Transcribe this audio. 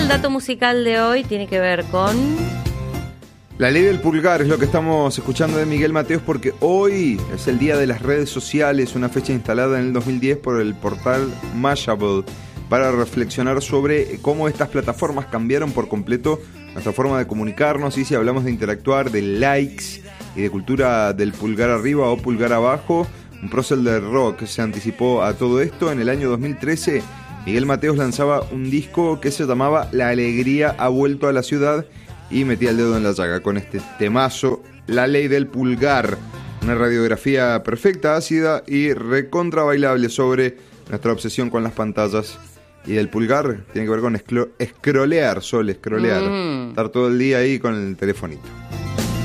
el dato musical de hoy tiene que ver con... La ley del pulgar es lo que estamos escuchando de Miguel Mateos, porque hoy es el día de las redes sociales, una fecha instalada en el 2010 por el portal Mashable, para reflexionar sobre cómo estas plataformas cambiaron por completo nuestra forma de comunicarnos. Y si hablamos de interactuar, de likes y de cultura del pulgar arriba o pulgar abajo, un prócer del rock se anticipó a todo esto. En el año 2013, Miguel Mateos lanzaba un disco que se llamaba La Alegría ha vuelto a la ciudad, y metía el dedo en la llaga con este temazo, La Ley del Pulgar. Una radiografía perfecta, ácida y recontra bailable sobre nuestra obsesión con las pantallas. Y el pulgar tiene que ver con scrollear, estar todo el día ahí con el telefonito.